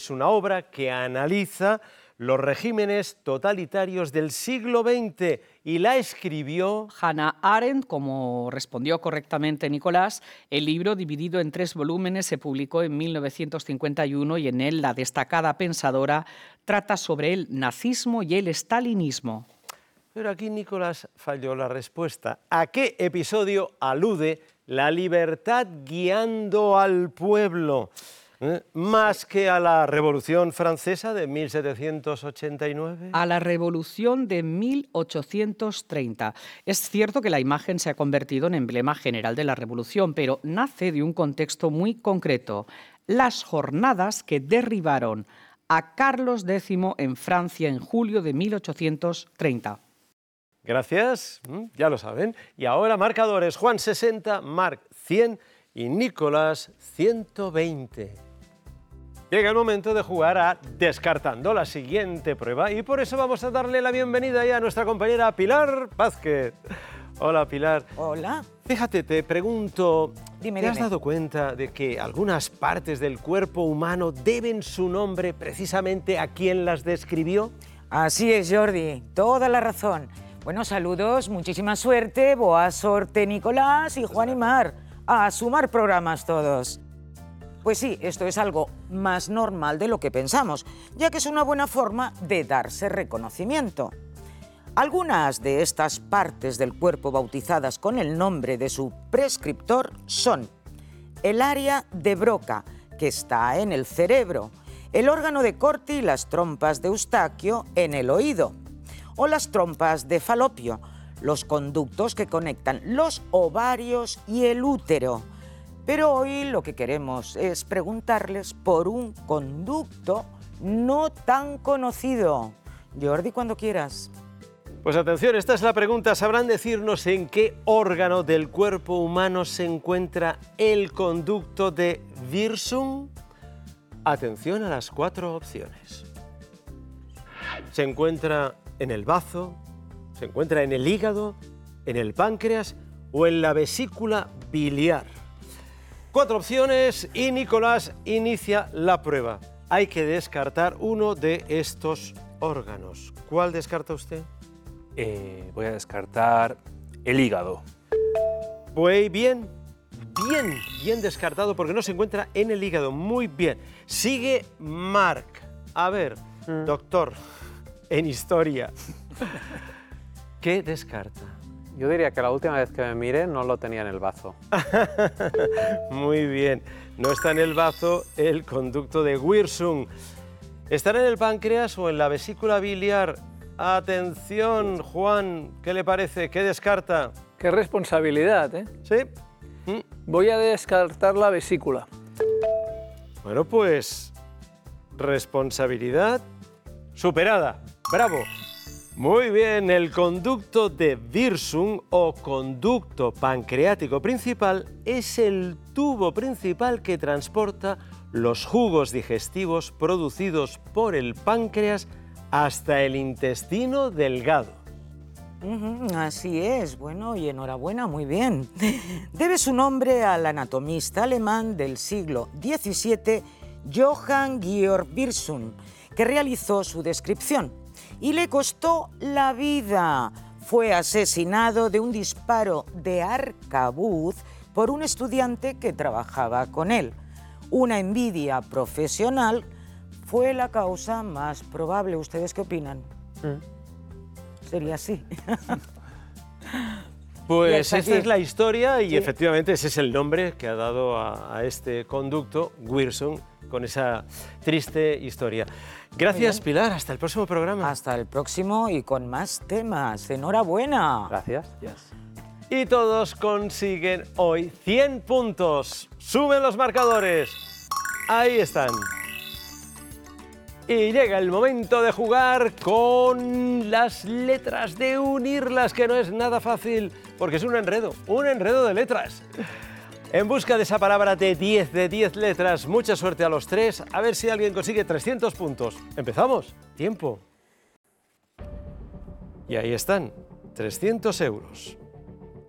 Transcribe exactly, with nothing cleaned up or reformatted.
es una obra que analiza los regímenes totalitarios del siglo veinte y la escribió Hannah Arendt. Como respondió correctamente Nicolás, el libro, dividido en tres volúmenes, se publicó en mil novecientos cincuenta y uno y en él la destacada pensadora trata sobre el nazismo y el estalinismo. Pero aquí Nicolás falló la respuesta. ¿A qué episodio alude la libertad guiando al pueblo? ¿Eh? ¿Más que a la Revolución Francesa de mil setecientos ochenta y nueve? A la Revolución de mil ochocientos treinta. Es cierto que la imagen se ha convertido en emblema general de la Revolución, pero nace de un contexto muy concreto: las jornadas que derribaron a Carlos décimo en Francia en julio de mil ochocientos treinta. Gracias, ya lo saben. Y ahora marcadores: Juan sesenta, Marc cien y Nicolás ciento veinte. Llega el momento de jugar a Descartando, la siguiente prueba, y por eso vamos a darle la bienvenida ya a nuestra compañera Pilar Vázquez. Hola, Pilar. Hola. Fíjate, te pregunto, Dime, ¿te has dime. dado cuenta de que algunas partes del cuerpo humano deben su nombre precisamente a quien las describió? Así es, Jordi, toda la razón. Bueno, saludos, muchísima suerte, boa sorte, Nicolás y Juan y Mar. A sumar programas todos. Pues sí, esto es algo más normal de lo que pensamos, ya que es una buena forma de darse reconocimiento. Algunas de estas partes del cuerpo bautizadas con el nombre de su prescriptor son el área de Broca, que está en el cerebro, el órgano de Corti y las trompas de Eustaquio en el oído, o las trompas de Falopio, los conductos que conectan los ovarios y el útero. Pero hoy lo que queremos es preguntarles por un conducto no tan conocido. Jordi, cuando quieras. Pues atención, esta es la pregunta. ¿Sabrán decirnos en qué órgano del cuerpo humano se encuentra el conducto de Wirsung? Atención a las cuatro opciones. ¿Se encuentra en el bazo? ¿Se encuentra en el hígado? ¿En el páncreas? ¿O en la vesícula biliar? Cuatro opciones y Nicolás inicia la prueba. Hay que descartar uno de estos órganos. ¿Cuál descarta usted? Eh, voy a descartar el hígado. Pues bien, bien, bien descartado porque no se encuentra en el hígado. Muy bien. Sigue Marc. A ver, mm. doctor, en historia, ¿qué descarta? Yo diría que la última vez que me miré no lo tenía en el bazo. Muy bien. No está en el bazo el conducto de Wirsung. ¿Estará en el páncreas o en la vesícula biliar? Atención, Juan, ¿qué le parece? ¿Qué descarta? Qué responsabilidad, ¿eh? Sí. ¿Mm? Voy a descartar la vesícula. Bueno, pues responsabilidad superada. ¡Bravo! Muy bien, el conducto de Wirsung o conducto pancreático principal es el tubo principal que transporta los jugos digestivos producidos por el páncreas hasta el intestino delgado. Uh-huh, así es, bueno, y enhorabuena, muy bien. Debe su nombre al anatomista alemán del siglo diecisiete, Johann Georg Wirsung, que realizó su descripción y le costó la vida. Fue asesinado de un disparo de arcabuz por un estudiante que trabajaba con él. Una envidia profesional fue la causa más probable. ¿Ustedes qué opinan? Mm. Sería así. Pues esta es la historia y sí. efectivamente ese es el nombre que ha dado a, a este conducto, Wirsung, con esa triste historia. Gracias, Pilar. Hasta el próximo programa. Hasta el próximo y con más temas. Enhorabuena. Gracias. Yes. Y todos consiguen hoy cien puntos. Suben los marcadores. Ahí están. Y llega el momento de jugar con las letras, de unirlas, que no es nada fácil, porque es un enredo, un enredo de letras. En busca de esa palabra de diez de diez letras, mucha suerte a los tres, a ver si alguien consigue trescientos puntos. ¿Empezamos? Tiempo. Y ahí están, trescientos euros.